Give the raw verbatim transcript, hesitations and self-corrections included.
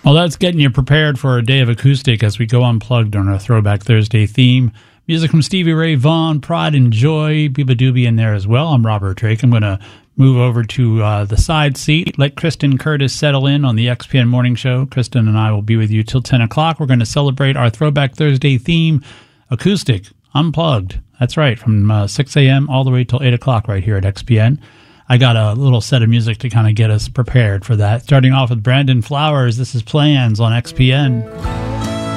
Well, that's getting you prepared for a day of acoustic as we go unplugged on our Throwback Thursday theme. Music from Stevie Ray Vaughan, Pride and Joy, Biba Doobie in there as well. I'm Robert Drake. I'm going to move over to uh, the side seat, let Kristen Curtis settle in on the X P N Morning Show. Kristen and I will be with you till ten o'clock. We're going to celebrate our Throwback Thursday theme, acoustic, unplugged. That's right, from uh, six a.m. all the way till eight o'clock right here at X P N. I got a little set of music to kind of get us prepared for that. Starting off with Brandon Flowers, this is Plans on X P N.